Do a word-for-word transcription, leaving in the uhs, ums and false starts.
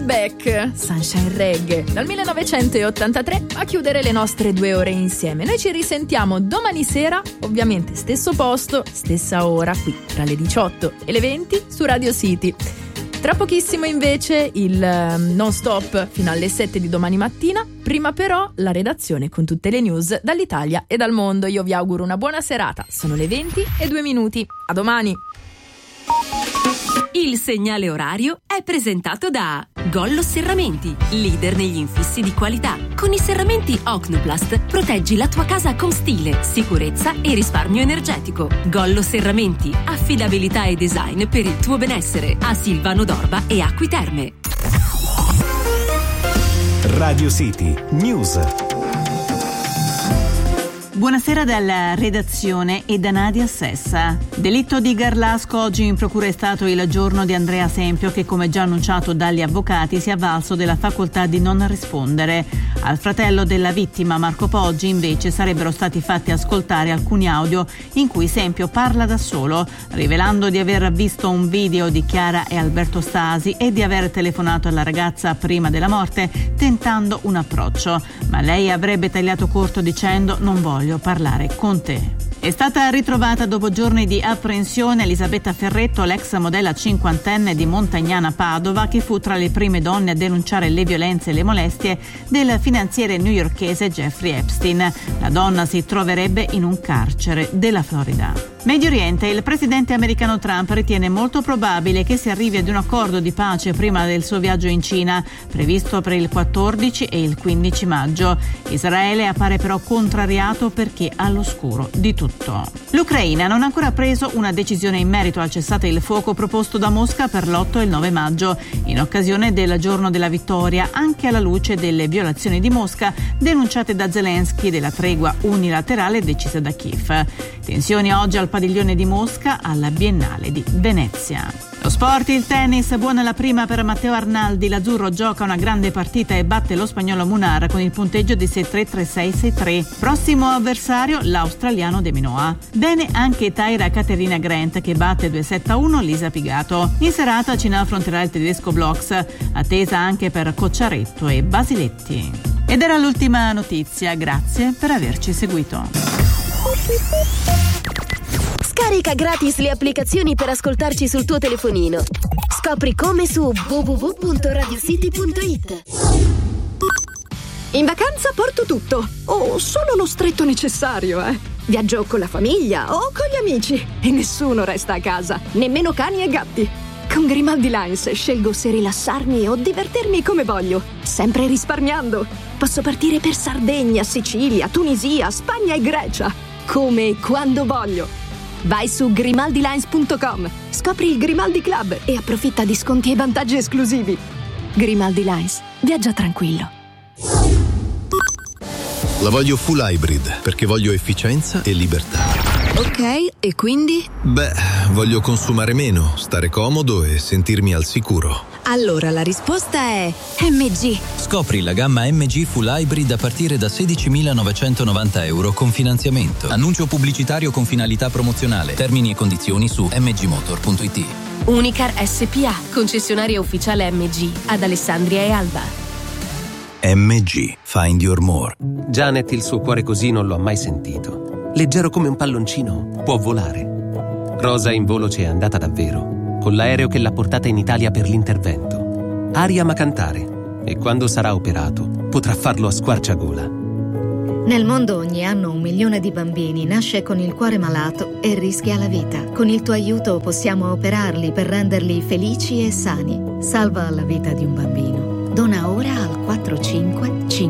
Back, Sunshine Reggae, dal millenovecentottantatré a chiudere le nostre due ore insieme. Noi ci risentiamo domani sera, ovviamente stesso posto, stessa ora, qui tra le diciotto e le venti su Radio City. Tra pochissimo invece il non stop fino alle sette di domani mattina, prima però la redazione con tutte le news dall'Italia e dal mondo. Io vi auguro una buona serata, sono le venti e due minuti, a domani. Il segnale orario è presentato da Gollo Serramenti, leader negli infissi di qualità. Con i serramenti Ocnoplast proteggi la tua casa con stile, sicurezza e risparmio energetico. Gollo Serramenti, affidabilità e design per il tuo benessere. A Silvano d'Orba e Acqui Terme. Radio City News. Buonasera dalla redazione e da Nadia Sessa. Delitto di Garlasco. Oggi in procura è stato il giorno di Andrea Sempio, che come già annunciato dagli avvocati si è avvalso della facoltà di non rispondere. Al fratello della vittima, Marco Poggi, invece sarebbero stati fatti ascoltare alcuni audio in cui Sempio parla da solo, rivelando di aver visto un video di Chiara e Alberto Stasi e di aver telefonato alla ragazza prima della morte tentando un approccio, ma lei avrebbe tagliato corto dicendo: non voglio parlare con te. È stata ritrovata dopo giorni di apprensione Elisabetta Ferretto, l'ex modella cinquantenne di Montagnana Padova, che fu tra le prime donne a denunciare le violenze e le molestie del finanziere newyorkese Jeffrey Epstein. La donna si troverebbe in un carcere della Florida. Medio Oriente. Il presidente americano Trump ritiene molto probabile che si arrivi ad un accordo di pace prima del suo viaggio in Cina, previsto per il quattordici e il quindici maggio. Israele appare però contrariato perché all'oscuro di tutto. L'Ucraina non ha ancora preso una decisione in merito al cessate il fuoco proposto da Mosca per l'otto e il nove maggio, in occasione del giorno della vittoria, anche alla luce delle violazioni di Mosca denunciate da Zelensky e della tregua unilaterale decisa da Kiev. Tensioni oggi al padiglione di Mosca alla Biennale di Venezia. Lo sport, il tennis, buona la prima per Matteo Arnaldi. L'azzurro gioca una grande partita e batte lo spagnolo Munar con il punteggio di sei tre tre sei sei tre. Prossimo avversario l'australiano De Minaur. Bene anche Taira Caterina Grant, che batte due sette a uno Lisa Pigato. In serata Cina affronterà il tedesco Blox, attesa anche per Cocciaretto e Basiletti. Ed era l'ultima notizia, grazie per averci seguito. Scarica gratis le applicazioni per ascoltarci sul tuo telefonino. Scopri come su w w w punto radio city punto i t. In vacanza porto tutto, o solo lo stretto necessario, eh. Viaggio con la famiglia o con gli amici e nessuno resta a casa, nemmeno cani e gatti. Con Grimaldi Lines scelgo se rilassarmi o divertirmi come voglio, sempre risparmiando. Posso partire per Sardegna, Sicilia, Tunisia, Spagna e Grecia, come e quando voglio. Vai su grimaldi lines punto com, scopri il Grimaldi Club e approfitta di sconti e vantaggi esclusivi. Grimaldi Lines, viaggia tranquillo. La voglio full hybrid perché voglio efficienza e libertà. Ok, e quindi? Beh, voglio consumare meno, stare comodo e sentirmi al sicuro. Allora la risposta è M G. Scopri la gamma M G Full Hybrid a partire da sedicimilanovancentonovanta euro con finanziamento. Annuncio pubblicitario con finalità promozionale. Termini e condizioni su m g motor punto i t. Unicar S P A, concessionaria ufficiale M G ad Alessandria e Alba. M G, find your more. Janet il suo cuore così non lo ha mai sentito. Leggero come un palloncino, può volare. Rosa in volo c'è andata davvero, con l'aereo che l'ha portata in Italia per l'intervento. Aria ama cantare e quando sarà operato potrà farlo a squarciagola. Nel mondo ogni anno un milione di bambini nasce con il cuore malato e rischia la vita. Con il tuo aiuto possiamo operarli per renderli felici e sani. Salva la vita di un bambino. Dona ora al quattro cinque cinque